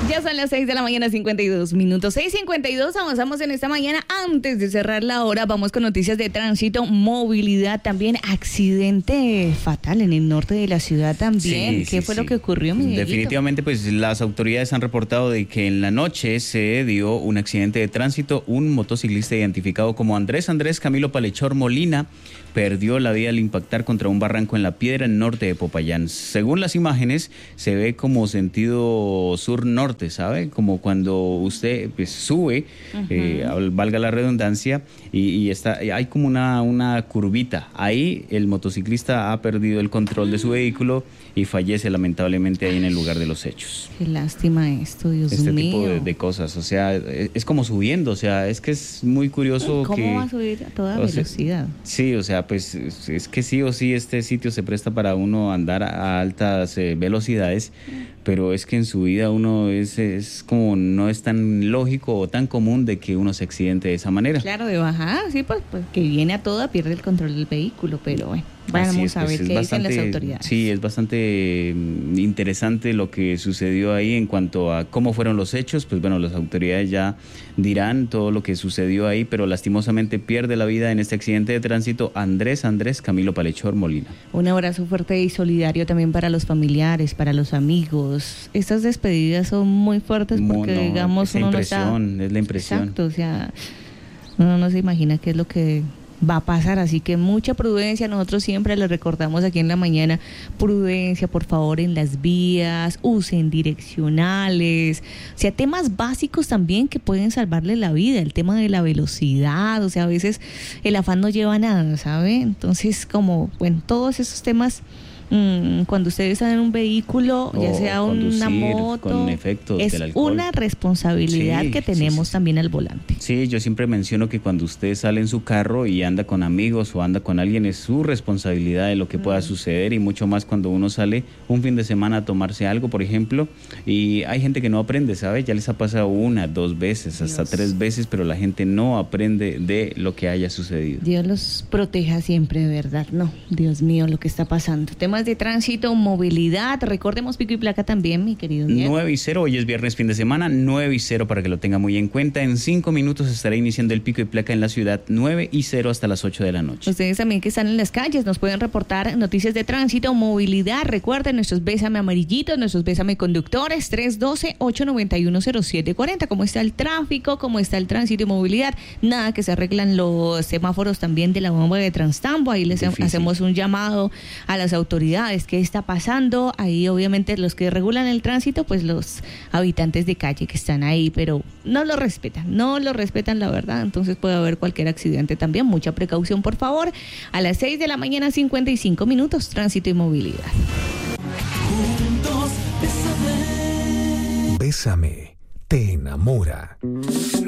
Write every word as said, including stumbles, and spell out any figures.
Ya son las seis de la mañana, cincuenta y dos minutos. seis cincuenta y dos, avanzamos en esta mañana. Antes de cerrar la hora, vamos con noticias de tránsito, movilidad, también accidente fatal en el norte de la ciudad también. Sí, ¿Qué sí, fue sí. lo que ocurrió, Miguelito? Definitivamente, pues las autoridades han reportado de que en la noche se dio un accidente de tránsito. Un motociclista identificado como Andrés Andrés Camilo Palechor Molina perdió la vida al impactar contra un barranco en La Piedra, en norte de Popayán. Según las imágenes, se ve como sentido sur-norte, ¿sabe? Como cuando usted pues, sube, uh-huh. eh, valga la redundancia, y, y está, hay como una, una curvita. Ahí el motociclista ha perdido el control de su vehículo y fallece lamentablemente ahí en el lugar de los hechos. Qué lástima esto, Dios este mío. Este tipo de, de cosas, o sea, es, es como subiendo, o sea, es que es muy curioso. ¿Cómo que... ¿Cómo va a subir a toda velocidad? Sea, sí, o sea, pues es que sí o sí este sitio se presta para uno andar a altas eh, velocidades, pero es que en su vida uno es, es como no es tan lógico o tan común de que uno se accidente de esa manera. Claro, de bajada, sí, pues, pues que viene a toda, pierde el control del vehículo, pero bueno. Vamos es, a ver pues, qué bastante, dicen las autoridades. Sí, es bastante interesante lo que sucedió ahí en cuanto a cómo fueron los hechos. Pues bueno, las autoridades ya dirán todo lo que sucedió ahí, pero lastimosamente pierde la vida en este accidente de tránsito Andrés Andrés Camilo Palechor Molina. Un abrazo fuerte y solidario también para los familiares, para los amigos. Estas despedidas son muy fuertes porque no, digamos uno no está... es la impresión. Exacto, o sea, uno no se imagina qué es lo que va a pasar, así que mucha prudencia. Nosotros siempre les recordamos aquí en la mañana, prudencia por favor en las vías, usen direccionales, o sea, temas básicos también que pueden salvarle la vida, el tema de la velocidad, o sea, a veces el afán no lleva a nada, ¿sabe? Entonces, como, bueno, todos esos temas, mmm, cuando ustedes están en un vehículo, o ya sea una moto, con efectos es del alcohol. Una responsabilidad sí, que tenemos sí, sí. también al volante. Sí, yo siempre menciono que cuando usted sale en su carro y anda con amigos o anda con alguien, es su responsabilidad de lo que mm. pueda suceder, y mucho más cuando uno sale un fin de semana a tomarse algo, por ejemplo, y hay gente que no aprende, ¿sabe? Ya les ha pasado una, dos veces, Dios. hasta tres veces, pero la gente no aprende de lo que haya sucedido. Dios los proteja siempre, de verdad, no, Dios mío, lo que está pasando. Temas de tránsito, movilidad, recordemos pico y placa también, mi querido Diego. nueve y cero, hoy es viernes, fin de semana, nueve y cero para que lo tenga muy en cuenta. En cinco minutos estará iniciando el pico y placa en la ciudad, nueve y cero hasta las ocho de la noche. Ustedes también que están en las calles nos pueden reportar noticias de tránsito, movilidad. Recuerden nuestros Bésame amarillitos, nuestros Bésame conductores, tres uno dos, ocho nueve uno, cero siete cuatro cero. ¿Cómo está el tráfico? ¿Cómo está el tránsito y movilidad? Nada, que se arreglan los semáforos también de la bomba de Transtambo. Ahí les Difícil. hacemos un llamado a las autoridades. ¿Qué está pasando? Ahí obviamente los que regulan el tránsito, pues los habitantes de calle que están ahí, pero no lo respetan, no lo respetan la verdad, entonces puede haber cualquier accidente también. Mucha precaución, por favor. A las seis de la mañana, cincuenta y cinco minutos, tránsito y movilidad. Juntos, bésame. Bésame, te enamora.